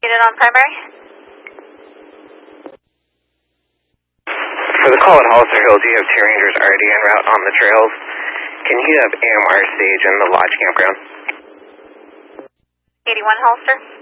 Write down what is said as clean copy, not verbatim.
Unit on primary. For the call at Hollister Hills, you have 2 Rangers already en route on the trails. Can you have AMR stage in the Lodge campground? 81 Hollister.